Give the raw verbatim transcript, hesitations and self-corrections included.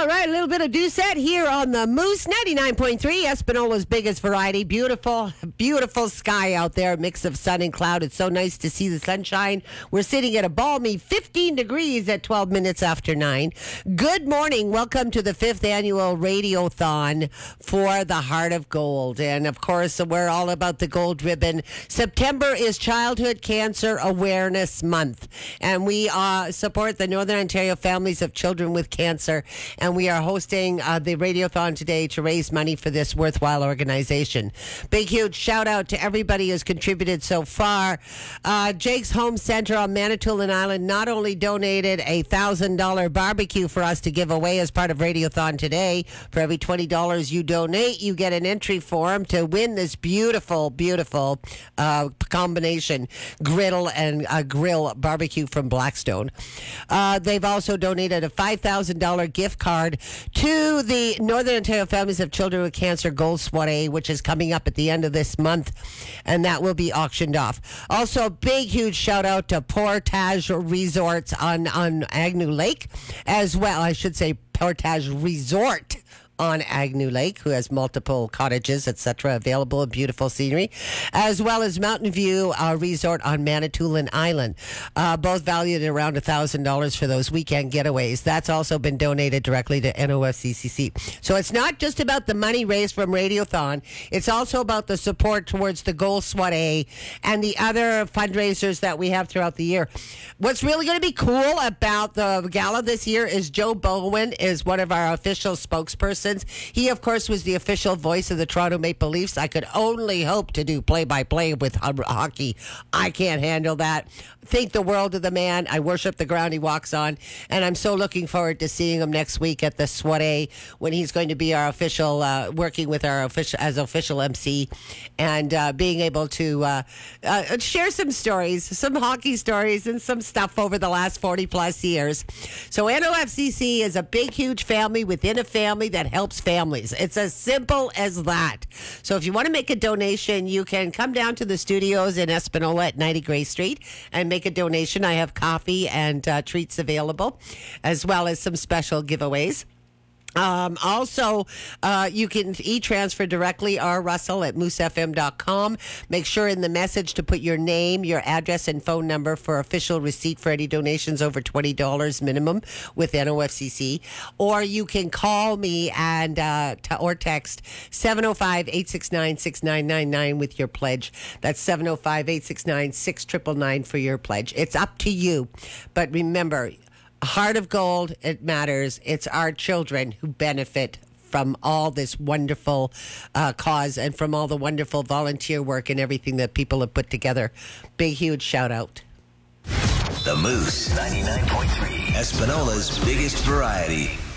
right, a little bit of Doucette here on the Moose ninety-nine point three, Espinola's biggest variety. Beautiful, beautiful sky out there, a mix of sun and cloud. It's so nice to see the sunshine. We're sitting at a balmy fifteen degrees at twelve minutes after nine. Good morning. Welcome to the fifth annual Radiothon for the Heart of Gold. And of course, we're all about the gold ribbon. September is Childhood Cancer Awareness Month, and we uh, support the Northern Ontario families of children with cancer. And we are hosting uh, the Radiothon today to raise money for this worthwhile organization. Big, huge shout out to everybody who's contributed so far. Uh, Jake's Home Center on Manitoulin Island not only donated a one thousand dollars barbecue for us to give away as part of Radiothon today. For every twenty dollars you donate, you get an entry form to win this beautiful, beautiful uh, combination griddle and uh, grill barbecue from Blackstone. Uh, they've also donated a five thousand dollars gift card to the Northern Ontario Families of Children with Cancer Gold Soiree, which is coming up at the end of this month, and that will be auctioned off. Also, a big, huge shout out to Portage Resorts on, on Agnew Lake, as well, I should say Portage Resort on Agnew Lake, who has multiple cottages, et cetera, available, beautiful scenery, as well as Mountain View uh, Resort on Manitoulin Island, uh, both valued at around one thousand dollars for those weekend getaways. That's also been donated directly to N O F C C C. So it's not just about the money raised from Radiothon, it's also about the support towards the Gold Soiree and the other fundraisers that we have throughout the year. What's really going to be cool about the gala this year is Joe Bowen is one of our official spokespersons. He, of course, was the official voice of the Toronto Maple Leafs. I could only hope to do play-by-play with hockey. I can't handle that. Think the world of the man. I worship the ground he walks on, and I'm so looking forward to seeing him next week at the soiree when he's going to be our official, uh, working with our official as official M C, and uh, being able to uh, uh, share some stories, some hockey stories, and some stuff over the last forty plus years. So N O F C C is a big, huge family within a family that helps families. It's as simple as that. So if you want to make a donation, you can come down to the studios in Espanola at ninety Gray Street and make a donation. I have coffee and uh, treats available, as well as some special giveaways. Um, also, uh, you can e-transfer directly or Russell at moose f m dot com. Make sure in the message to put your name, your address, and phone number for official receipt for any donations over twenty dollars minimum with N O F C C. Or you can call me and uh, t- or text seven oh five, eight six nine, six nine nine nine with your pledge. That's seven oh five, eight six nine, six nine nine nine for your pledge. It's up to you. But remember, Heart of Gold, it matters. It's our children who benefit from all this wonderful uh, cause and from all the wonderful volunteer work and everything that people have put together. Big, huge shout out. The Moose ninety-nine point three, Espinola's biggest variety.